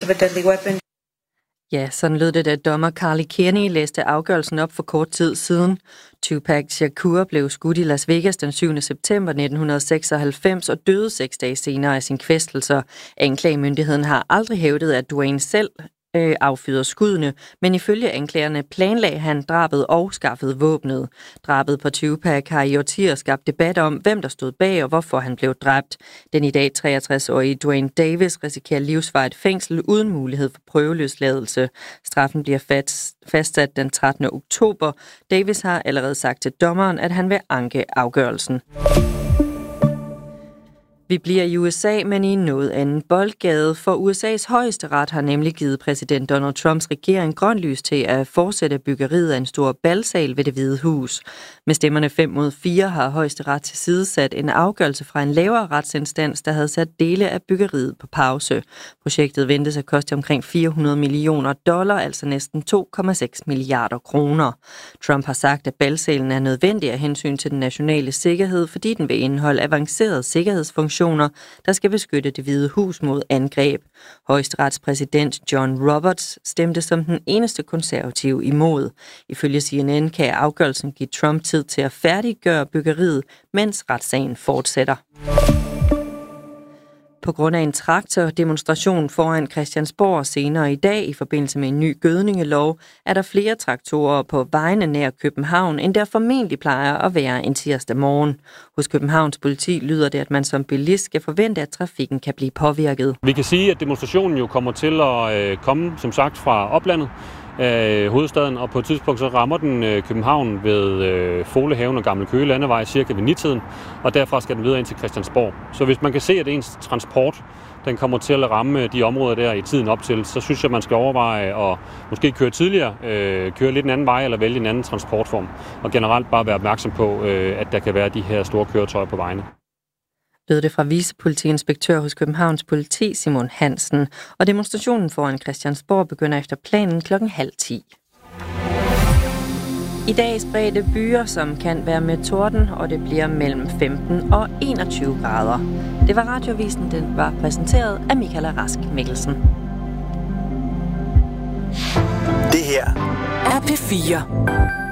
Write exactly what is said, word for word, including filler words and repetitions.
of a deadly weapon. Ja, sådan lød det, da dommer Carly Kearney læste afgørelsen op for kort tid siden. Tupac Shakur blev skudt i Las Vegas den syvende september nitten seksoghalvfems og døde seks dage senere af sin kvæstelser. Anklagemyndigheden har aldrig hævdet, at Dwayne selv øh, affyrede skuddene, men ifølge anklagerne planlagde han drabet og skaffede våbnet. Drabet på Tupac har i årtier skabt debat om, hvem der stod bag og hvorfor han blev dræbt. Den i dag treogtres-årige Dwayne Davis risikerer livsvarigt fængsel uden mulighed for prøveløsladelse. Straffen bliver fastsat den trettende oktober. Davis har allerede sagt til dommeren, at han vil anke afgørelsen. Vi bliver i U S A, men i en noget anden boldgade, for U S A's højesteret har nemlig givet præsident Donald Trumps regering grøn lys til at fortsætte byggeriet af en stor balsal ved Det Hvide Hus. Med stemmerne fem mod fire har højesteret tilsidesat en afgørelse fra en lavere retsinstans, der havde sat dele af byggeriet på pause. Projektet ventes at koste omkring fire hundrede millioner dollar, altså næsten to komma seks milliarder kroner. Trump har sagt, at balsalen er nødvendig af hensyn til den nationale sikkerhed, fordi den vil indeholde avancerede sikkerhedsfunktioner, der skal beskytte Det Hvide Hus mod angreb. Højesteretspræsident John Roberts stemte som den eneste konservative imod. Ifølge C N N kan afgørelsen give Trump tid til at færdiggøre byggeriet, mens retssagen fortsætter. På grund af en traktordemonstration foran Christiansborg senere i dag i forbindelse med en ny gødningelov, er der flere traktorer på vejene nær København, end der formentlig plejer at være en tirsdag morgen. Hos Københavns politi lyder det, at man som bilist skal forvente, at trafikken kan blive påvirket. Vi kan sige, at demonstrationen jo kommer til at komme, som sagt, fra oplandet, øh, hovedstaden, og på et tidspunkt så rammer den øh, København ved øh, Folehaven og Gamle Køge Landevej cirka ved ni-tiden, og derfra skal den videre ind til Christiansborg. Så hvis man kan se, at ens transport den kommer til at ramme de områder der i tiden op til, så synes jeg, man skal overveje at måske køre tidligere, øh, køre lidt en anden vej eller vælge en anden transportform, og generelt bare være opmærksom på, øh, at der kan være de her store køretøjer på vejene. Lød det fra vicepolitiinspektør hos Københavns Politi, Simon Hansen, og demonstrationen foran Christiansborg begynder efter planen klokken halv ti. I dag spredte byer, som kan være med torden, og det bliver mellem femten og enogtyve grader. Det var Radiovisen, den var præsenteret af Michaela Rask Mikkelsen. Det her er P fire.